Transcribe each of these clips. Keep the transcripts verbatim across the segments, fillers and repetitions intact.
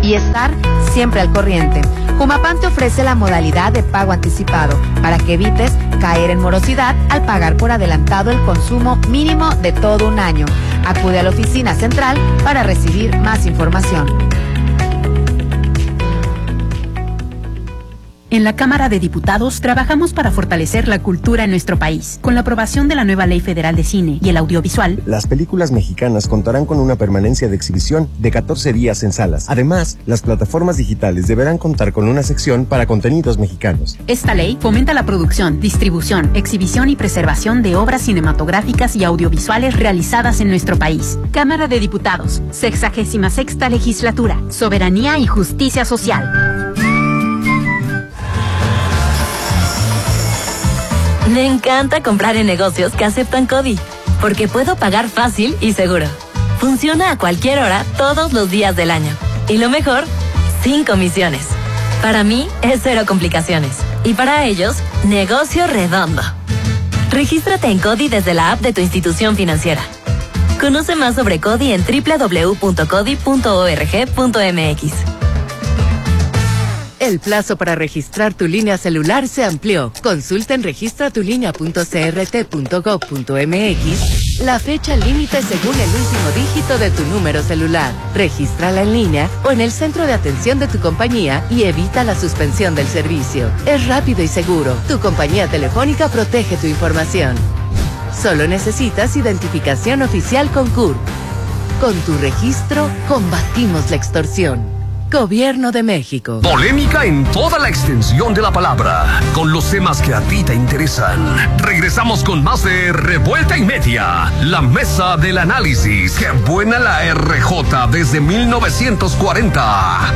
y estar siempre al corriente. Humapan te ofrece la modalidad de pago anticipado para que evites caer en morosidad al pagar por adelantado el consumo mínimo de todo un año. Acude a la oficina central para recibir más información. En la Cámara de Diputados trabajamos para fortalecer la cultura en nuestro país. Con la aprobación de la nueva Ley Federal de Cine y el Audiovisual, las películas mexicanas contarán con una permanencia de exhibición de catorce días en salas. Además, las plataformas digitales deberán contar con una sección para contenidos mexicanos. Esta ley fomenta la producción, distribución, exhibición y preservación de obras cinematográficas y audiovisuales realizadas en nuestro país. Cámara de Diputados, sexagésima sexta legislatura, soberanía y justicia social. Me encanta comprar en negocios que aceptan CODI, porque puedo pagar fácil y seguro. Funciona a cualquier hora, todos los días del año. Y lo mejor, sin comisiones. Para mí, es cero complicaciones. Y para ellos, negocio redondo. Regístrate en CODI desde la app de tu institución financiera. Conoce más sobre CODI en doble u doble u doble u punto codi punto org punto m x. El plazo para registrar tu línea celular se amplió. Consulta en registra tu línea punto c r t punto gov punto m x la fecha límite según el último dígito de tu número celular. Regístrala en línea o en el centro de atención de tu compañía y evita la suspensión del servicio. Es rápido y seguro. Tu compañía telefónica protege tu información. Solo necesitas identificación oficial con C U R. Con tu registro, combatimos la extorsión. Gobierno de México. Polémica en toda la extensión de la palabra, con los temas que a ti te interesan. Regresamos con más de Revuelta y Media, la mesa del análisis. ¡Qué buena la R J desde mil novecientos cuarenta!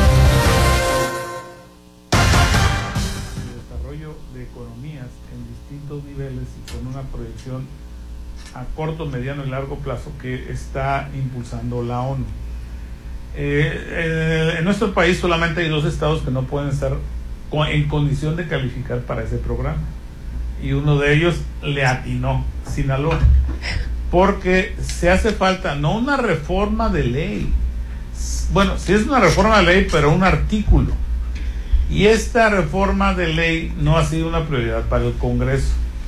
El desarrollo de economías en distintos niveles y con una proyección a corto, mediano y largo plazo que está impulsando la ONU. Eh, eh, en nuestro país solamente hay dos estados que no pueden estar con, en condición de calificar para ese programa, y uno de ellos le atinó, Sinaloa, porque se hace falta no una reforma de ley, bueno, sí es una reforma de ley, pero un artículo, y esta reforma de ley no ha sido una prioridad para el Congreso.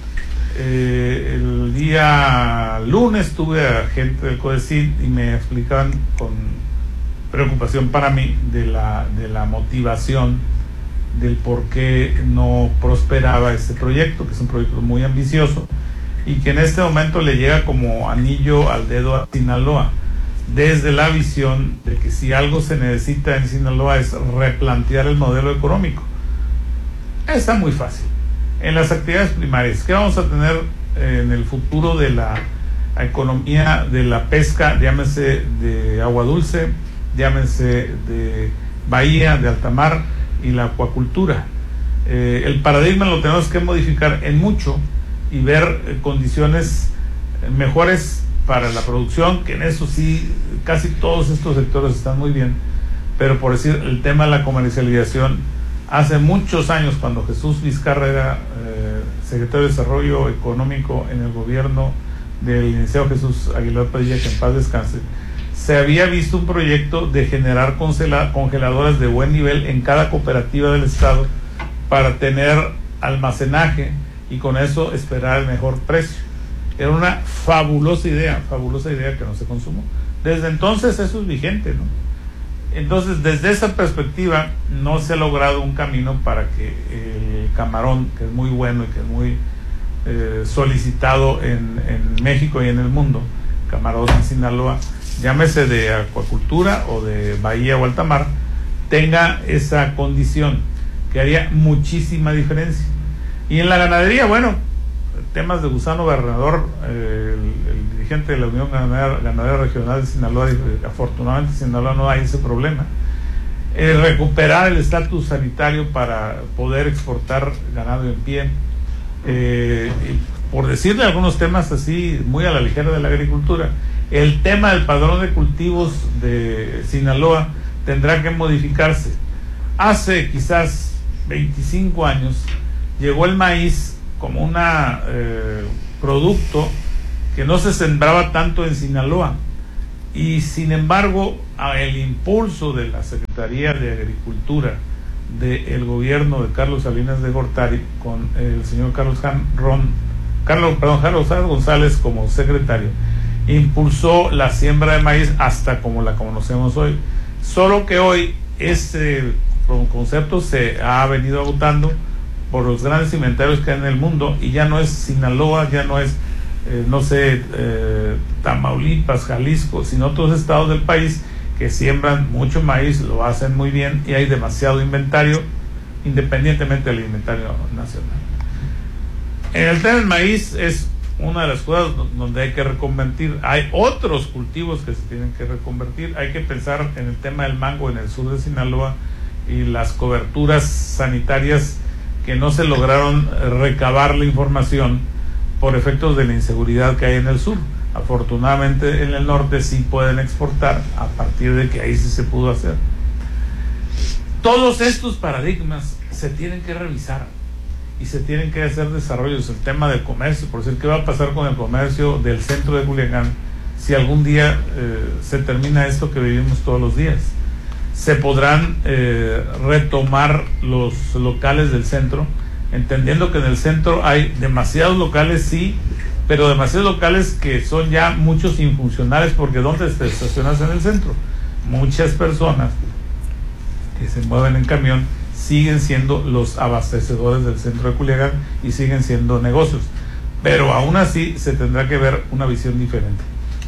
Eh, el día lunes tuve a gente del CODECID y me explicaban con preocupación para mí de la, de la motivación del por qué no prosperaba este proyecto, que es un proyecto muy ambicioso y que en este momento le llega como anillo al dedo a Sinaloa, desde la visión de que si algo se necesita en Sinaloa es replantear el modelo económico. Está muy fácil. En las actividades primarias, ¿qué vamos a tener en el futuro de la economía de la pesca, llámese de agua dulce, llámense de bahía, de alta mar y la acuacultura? Eh, el paradigma lo tenemos que modificar en mucho y ver eh, condiciones mejores para la producción, que en eso sí, casi todos estos sectores están muy bien, pero por decir, el tema de la comercialización, hace muchos años, cuando Jesús Vizcarra era eh, secretario de Desarrollo Económico en el gobierno del licenciado Jesús Aguilar Padilla, que en paz descanse, se había visto un proyecto de generar congeladoras de buen nivel en cada cooperativa del estado para tener almacenaje y con eso esperar el mejor precio. Era una fabulosa idea, fabulosa idea que no se consumó. Desde entonces eso es vigente, ¿no? Entonces, desde esa perspectiva no se ha logrado un camino para que el camarón, que es muy bueno y que es muy eh, solicitado en, en México y en el mundo, camarón en Sinaloa, llámese de acuacultura o de bahía o alta mar, tenga esa condición que haría muchísima diferencia. Y en la ganadería, bueno, temas de gusano gobernador, eh, el, el dirigente de la Unión Ganadera, Ganadera Regional de Sinaloa, afortunadamente en Sinaloa no hay ese problema. Eh, recuperar el estatus sanitario para poder exportar ganado en pie, eh, por decirle algunos temas así muy a la ligera de la agricultura. El tema del padrón de cultivos de Sinaloa tendrá que modificarse. Hace quizás veinticinco años llegó el maíz como un eh, producto que no se sembraba tanto en Sinaloa Y sin embargo, el impulso de la Secretaría de Agricultura del gobierno de Carlos Salinas de Gortari, con el señor Carlos Ron, Carlos, perdón, Carlos González como secretario, impulsó la siembra de maíz hasta como la conocemos hoy. Solo que hoy este concepto se ha venido agotando por los grandes inventarios que hay en el mundo, y ya no es Sinaloa, ya no es eh, no sé, eh, Tamaulipas, Jalisco, sino otros estados del país que siembran mucho maíz, lo hacen muy bien, y hay demasiado inventario, independientemente del inventario nacional. En el tema del maíz es una de las cosas donde hay que reconvertir. Hay otros cultivos que se tienen que reconvertir. Hay que pensar en el tema del mango en el sur de Sinaloa y las coberturas sanitarias que no se lograron recabar la información por efectos de la inseguridad que hay en el sur. Afortunadamente en el norte sí pueden exportar, a partir de que ahí sí se pudo hacer. Todos estos paradigmas se tienen que revisar y se tienen que hacer desarrollos. El tema del comercio, por decir, ¿qué va a pasar con el comercio del centro de Culiacán si algún día eh, se termina esto que vivimos todos los días? ¿Se podrán eh, retomar los locales del centro? Entendiendo que en el centro hay demasiados locales, sí, pero demasiados locales que son ya muchos infuncionales, porque ¿dónde te estacionas en el centro? Muchas personas que se mueven en camión siguen siendo los abastecedores del centro de Culiacán y siguen siendo negocios, pero aún así se tendrá que ver una visión diferente.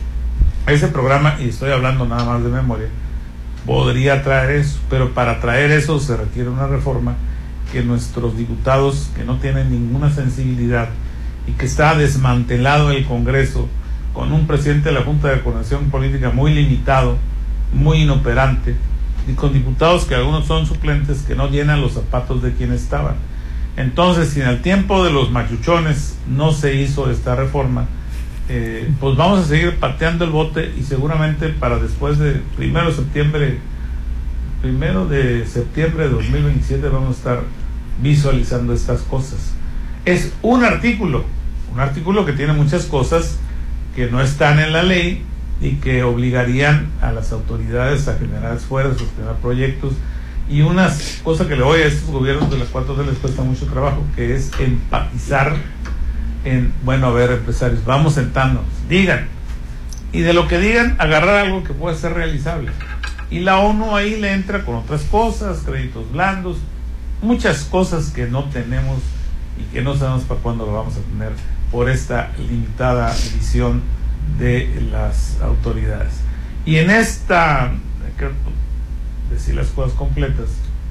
Ese programa, y estoy hablando nada más de memoria, podría traer eso, pero para traer eso se requiere una reforma que nuestros diputados, que no tienen ninguna sensibilidad y que está desmantelado el Congreso, con un presidente de la Junta de Coordinación Política muy limitado, muy inoperante, y con diputados que algunos son suplentes que no llenan los zapatos de quienes estaban. Entonces, si en el tiempo de los machuchones no se hizo esta reforma, eh, pues vamos a seguir pateando el bote, y seguramente para después de primero de septiembre primero de septiembre de dos mil veintisiete vamos a estar visualizando estas cosas. Es un artículo, un artículo que tiene muchas cosas que no están en la ley y que obligarían a las autoridades a generar esfuerzos, a generar proyectos, y una cosa que le voy a estos gobiernos de las cuatro D les cuesta mucho trabajo, que es empatizar en, bueno, a ver, empresarios, vamos sentándonos, digan, y de lo que digan, agarrar algo que pueda ser realizable. Y la ONU ahí le entra con otras cosas, créditos blandos, muchas cosas que no tenemos y que no sabemos para cuándo lo vamos a tener por esta limitada visión de las autoridades. Y en esta, hay que decir las cosas completas,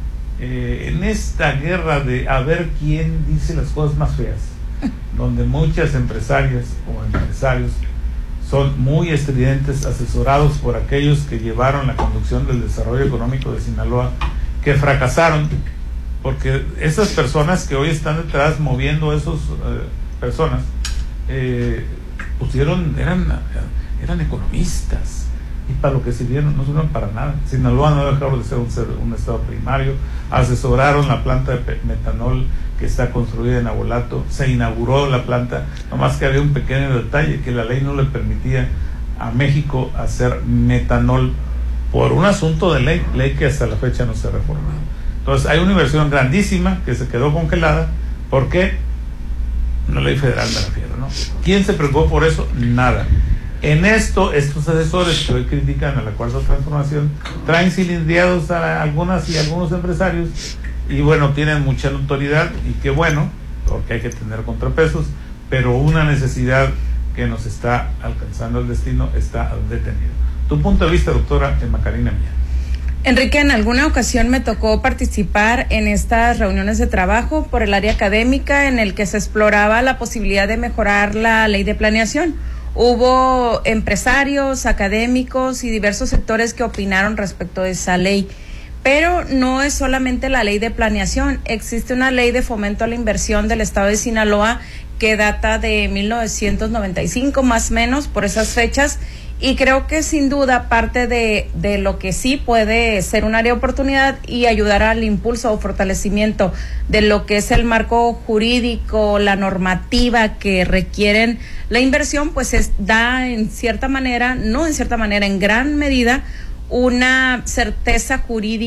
eh, en esta guerra de a ver quién dice las cosas más feas, donde muchas empresarias o empresarios son muy estridentes, asesorados por aquellos que llevaron la conducción del desarrollo económico de Sinaloa, que fracasaron, porque esas personas que hoy están detrás moviendo esas eh, personas, eh, pusieron, eran, eran economistas, y para lo que sirvieron no sirvieron para nada. Sinaloa no dejó de ser un, un estado primario. Asesoraron la planta de metanol que está construida en Abolato, se inauguró la planta, nomás que había un pequeño detalle, que la ley no le permitía a México hacer metanol por un asunto de ley, ley que hasta la fecha no se ha reformado. Entonces hay una inversión grandísima que se quedó congelada. ¿Por qué? Una ley federal me refiero, ¿no? ¿Quién se preocupó por eso? Nada. En esto, estos asesores que hoy critican a la Cuarta Transformación traen cilindriados a algunas y algunos empresarios, y bueno, tienen mucha notoriedad, y qué bueno, porque hay que tener contrapesos, pero una necesidad que nos está alcanzando el destino está detenido. Tu punto de vista, doctora Macarena Mía. Enrique, en alguna ocasión me tocó participar en estas reuniones de trabajo por el área académica en el que se exploraba la posibilidad de mejorar la ley de planeación. Hubo empresarios, académicos y diversos sectores que opinaron respecto de esa ley. Pero no es solamente la ley de planeación, existe una ley de fomento a la inversión del estado de Sinaloa que data de mil novecientos noventa y cinco más o menos, por esas fechas, Y creo que sin duda parte de, de lo que sí puede ser un área de oportunidad y ayudar al impulso o fortalecimiento de lo que es el marco jurídico, la normativa que requieren la inversión, pues es, da en cierta manera, no en cierta manera, en gran medida, una certeza jurídica